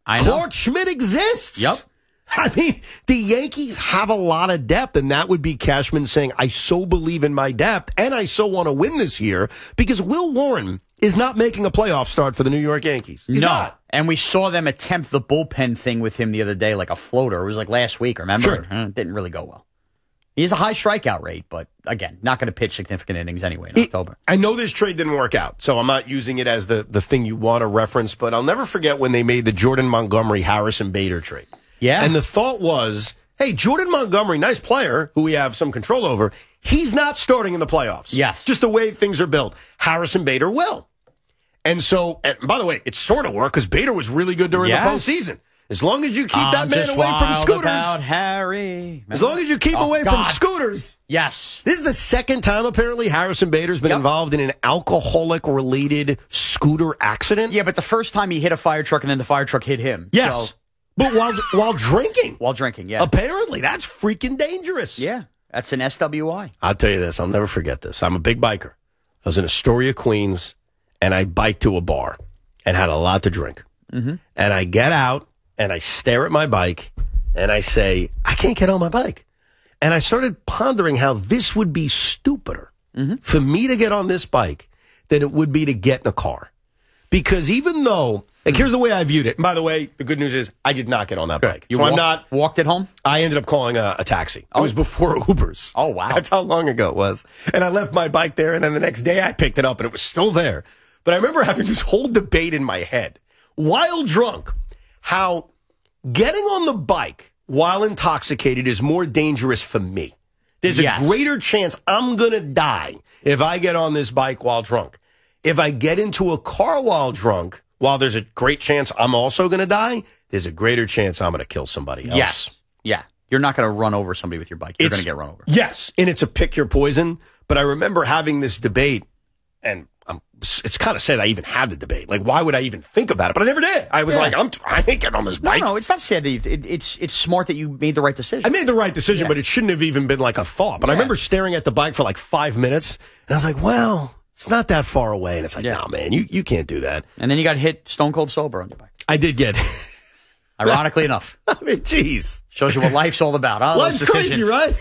I know. Clark Schmidt exists. Yep. I mean, the Yankees have a lot of depth, and that would be Cashman saying, I so believe in my depth, and I so want to win this year, because Will Warren is not making a playoff start for the New York Yankees. He's not. And we saw them attempt the bullpen thing with him the other day, like a floater. It was like last week, remember? Sure. It didn't really go well. He has a high strikeout rate, but again, not going to pitch significant innings anyway in October. I know this trade didn't work out, so I'm not using it as the thing you want to reference, but I'll never forget when they made the Jordan Montgomery Harrison Bader trade. Yeah. And the thought was, hey, Jordan Montgomery, nice player who we have some control over, he's not starting in the playoffs. Yes. Just the way things are built. Harrison Bader will. And so, and by the way, it sort of worked because Bader was really good during the postseason. As long as you keep that man away from scooters. About Harry. As long as you keep him away from scooters. Yes. This is the second time, apparently, Harrison Bader's been involved in an alcoholic-related scooter accident. Yeah, but the first time he hit a fire truck and then the fire truck hit him. Yes. So, but while drinking. While drinking, yeah. Apparently, that's freaking dangerous. Yeah, that's an SWI. I'll tell you this. I'll never forget this. I'm a big biker. I was in Astoria, Queens, and I biked to a bar and had a lot to drink. Mm-hmm. And I get out, and I stare at my bike, and I say, I can't get on my bike. And I started pondering how this would be stupider for me to get on this bike than it would be to get in a car. Because even though, like, here's the way I viewed it. And by the way, the good news is I did not get on that bike. You I'm not walked it home? I ended up calling a taxi. It was before Ubers. Oh, wow. That's how long ago it was. And I left my bike there, and then the next day I picked it up, and it was still there. But I remember having this whole debate in my head, while drunk, how getting on the bike while intoxicated is more dangerous for me. There's a greater chance I'm going to die if I get on this bike while drunk. If I get into a car while drunk, while there's a great chance I'm also going to die, there's a greater chance I'm going to kill somebody else. Yes. Yeah. You're not going to run over somebody with your bike. You're going to get run over. Yes. And it's a pick your poison. But I remember having this debate, and it's kind of sad I even had the debate. Like, why would I even think about it? But I never did. I was like, I ain't getting on this bike. No, it's not sad. It's smart that you made the right decision. I made the right decision, but it shouldn't have even been like a thought. But I remember staring at the bike for like 5 minutes, and I was like, well, it's not that far away. And it's like, no, man, you can't do that. And then you got hit stone cold sober on your bike. I did get Ironically enough. I mean, jeez. Shows you what life's all about, huh? Life's crazy, right?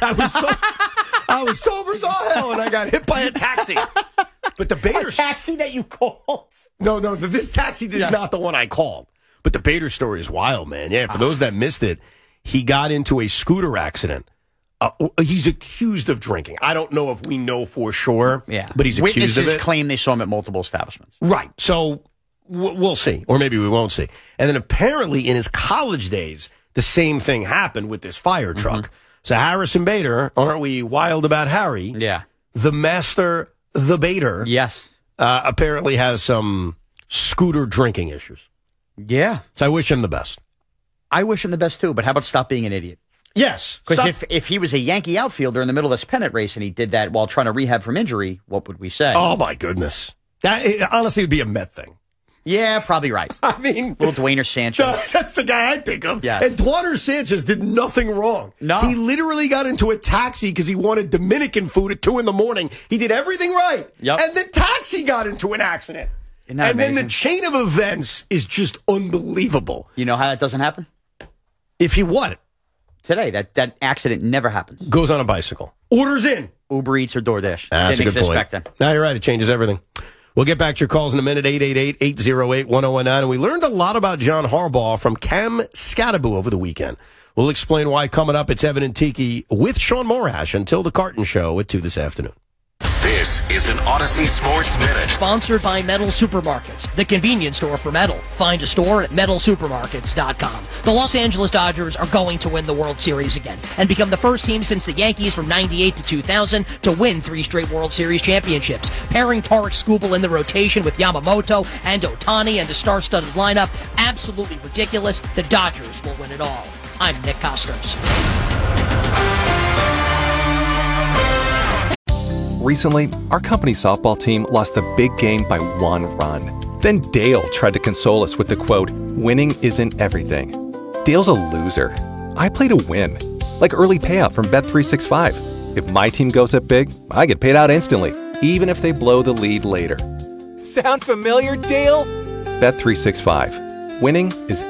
I was sober as all hell, and I got hit by a taxi. But the Bader... A taxi that you called? No, this taxi is not the one I called. But the Bader story is wild, man. Yeah, for those that missed it, he got into a scooter accident. He's accused of drinking. I don't know if we know for sure, but he's accused of it. Witnesses claim they saw him at multiple establishments. Right. So we'll see, or maybe we won't see. And then apparently in his college days, the same thing happened with this fire truck. So Harrison Bader, aren't we wild about Harry? Yeah. The master, the Bader. Yes. Apparently has some scooter drinking issues. Yeah. So I wish him the best. I wish him the best, too, but how about stop being an idiot? Yes. Because if he was a Yankee outfielder in the middle of this pennant race and he did that while trying to rehab from injury, what would we say? Oh, my goodness. That honestly would be a Met thing. Yeah, probably right. I mean... Little Dwayne Sanchez. That's the guy I think of. Yes. And Dwayne Sanchez did nothing wrong. No. He literally got into a taxi because he wanted Dominican food at 2 a.m. He did everything right. Yep. And the taxi got into an accident. Isn't that amazing? Then the chain of events is just unbelievable. You know how that doesn't happen? If he what? Today, that accident never happens. Goes on a bicycle. Orders in. Uber Eats or DoorDash. That's Didn't a good exist point. back then. No, you're right. It changes everything. We'll get back to your calls in a minute, 888-808-1019. And we learned a lot about John Harbaugh from Cam Scatterbo over the weekend. We'll explain why coming up. It's Evan and Tiki with Sean Morash until the Carton Show at 2 this afternoon. This is an Odyssey Sports Minute. Sponsored by Metal Supermarkets, the convenience store for metal. Find a store at metalsupermarkets.com. The Los Angeles Dodgers are going to win the World Series again and become the first team since the Yankees from 98 to 2000 to win 3 straight World Series championships. Pairing Tarik Skubal in the rotation with Yamamoto and Ohtani and a star-studded lineup, absolutely ridiculous. The Dodgers will win it all. I'm Nick Costos. Recently, our company softball team lost a big game by 1 run. Then Dale tried to console us with the quote, "Winning isn't everything." Dale's a loser. I play to win. Like early payout from Bet365. If my team goes up big, I get paid out instantly, even if they blow the lead later. Sound familiar, Dale? Bet365. Winning is